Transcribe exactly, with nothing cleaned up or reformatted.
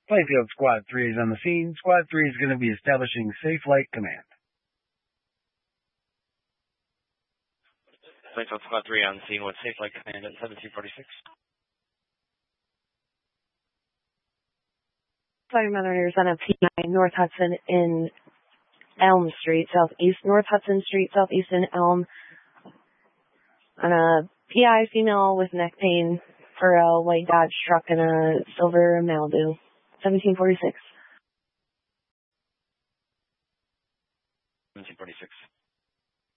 Playfield Squad three is on the scene. Squad three is going to be establishing Safe Flight Command. Playfield Squad three on the scene with Safe Flight Command at seventeen forty-six. Flight Monitors on a P nine North Hudson in Elm Street, Southeast, North Hudson Street, Southeast in Elm. On a P I female with neck pain for a white Dodge truck and a silver Malibu. seventeen forty-six. seventeen forty-six.